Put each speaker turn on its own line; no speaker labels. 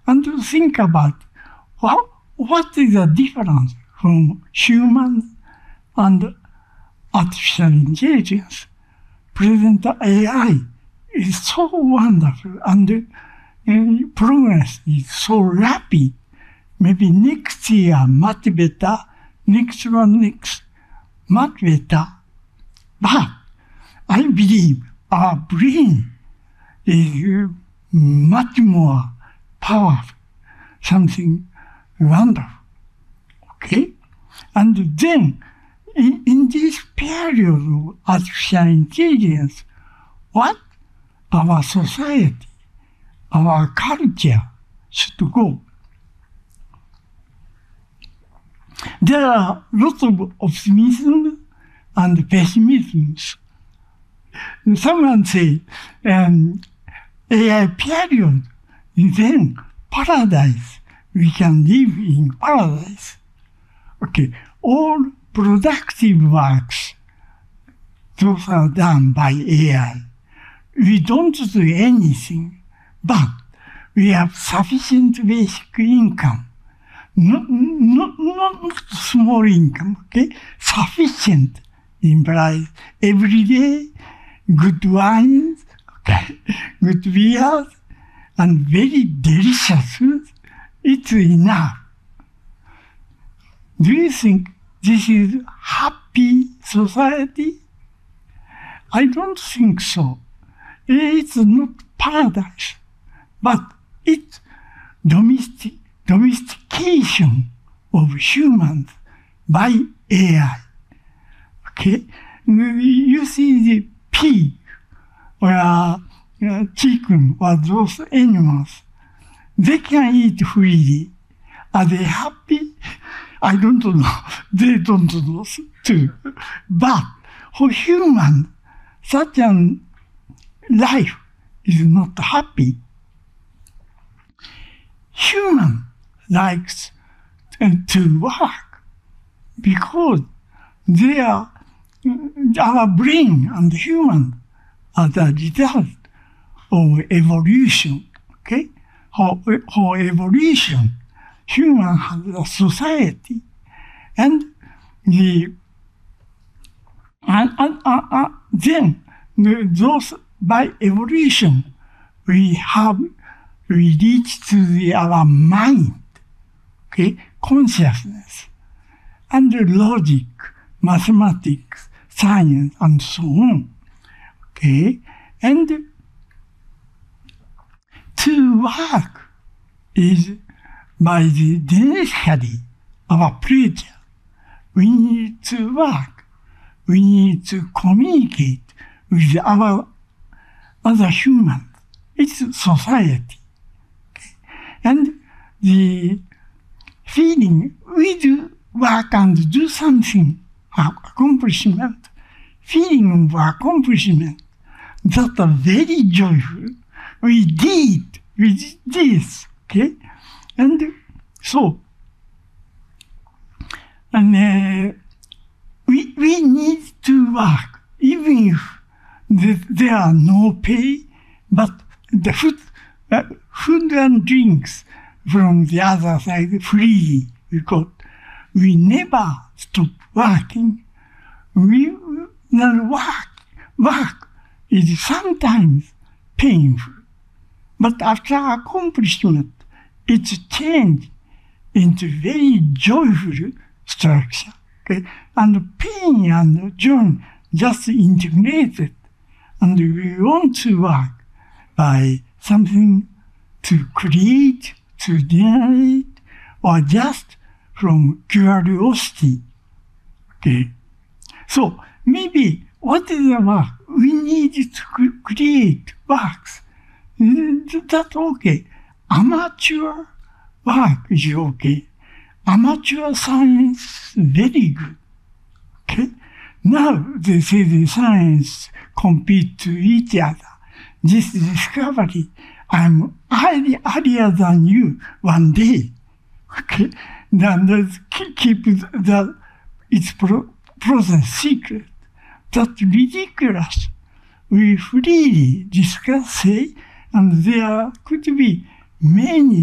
and to think about what is the difference from human and artificial intelligence. Present AI is so wonderful and progress is so rapid. Maybe next year much better, next much better. But I believe our brain is much more powerful, something wonderful. Okay? And then, in this period of artificial intelligence, what our society, our culture should go? There are lots of optimism and pessimism. Someone say, AI period, then paradise, we can live in paradise. Okay, all productive works, those are done by AI. We don't do anything, but we have sufficient basic income. Not small income, okay? Sufficient implies every day, good wines, okay? Good beers, and very delicious food. It's enough. Do you think this is happy society? I don't think so. It's not paradise, but it's domestication of humans by AI. Okay? You see the pig or chicken or those animals, they can eat freely. Are they happy? I don't know. They don't know too. But for humans, such a life is not happy. Human likes to work because they are our brain and human are the result of evolution. Okay, for evolution, human has a society, and then those by evolution we reach to our mind, okay, consciousness, and logic, mathematics, science, and so on, okay, and to work is by the genetically our pleasure. We need to work. We need to communicate with our other humans. It's society. Okay? And the feeling we do work and do something, accomplishment, feeling of accomplishment, that are very joyful. We did this, okay? And so, and we need to work, even if there are no pay, but the food and drinks from the other side freely, because we never stop working. Work is sometimes painful, but after accomplishment, it's changed into very joyful structure. Okay? And pain and joy just integrated. And we want to work by something to create, to generate, or just from curiosity. Okay? So maybe what is the work? We need to create works. That's okay. Amateur work is okay. Amateur science, very good. Okay? Now they say the science compete to each other. This discovery, I'm earlier than you one day. Okay? Then keep its process secret. That's ridiculous. We freely discuss, say, and there could be many